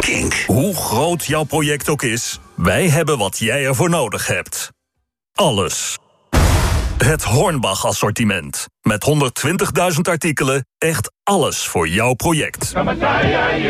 Kink. Hoe groot jouw project ook is, wij hebben wat jij ervoor nodig hebt. Alles. Het Hornbach-assortiment. Met 120.000 artikelen, echt alles voor jouw project.